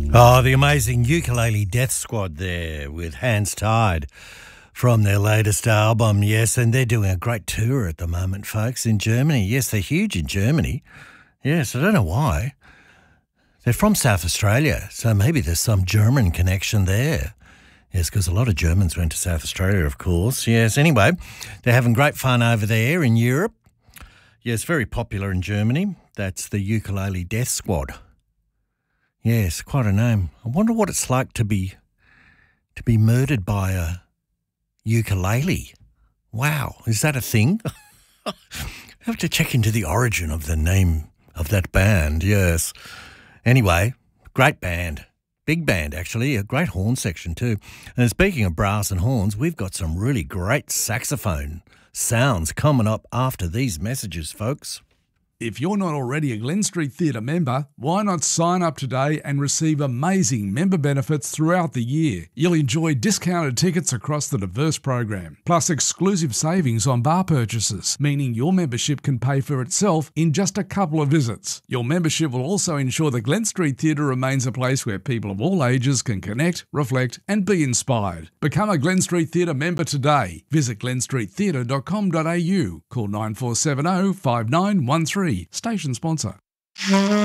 Oh, the amazing Ukulele Death Squad there with Hands Tied from their latest album, yes, and they're doing a great tour at the moment, folks, in Germany. Yes, they're huge in Germany. Yes, I don't know why. They're from South Australia, so maybe there's some German connection there. Yes, because a lot of Germans went to South Australia, of course. Yes, anyway, they're having great fun over there in Europe. Yes, very popular in Germany. That's the Ukulele Death Squad. Yes, quite a name. I wonder what it's like to be murdered by a ukulele. Wow, is that a thing? I have to check into the origin of the name of that band, yes. Anyway, great band. Big band, actually. A great horn section, too. And speaking of brass and horns, we've got some really great saxophone sounds coming up after these messages, folks. If you're not already a Glen Street Theatre member, why not sign up today and receive amazing member benefits throughout the year? You'll enjoy discounted tickets across the diverse program, plus exclusive savings on bar purchases, meaning your membership can pay for itself in just a couple of visits. Your membership will also ensure the Glen Street Theatre remains a place where people of all ages can connect, reflect and be inspired. Become a Glen Street Theatre member today. Visit glenstreettheatre.com.au. Call 9470 5913. Station sponsor.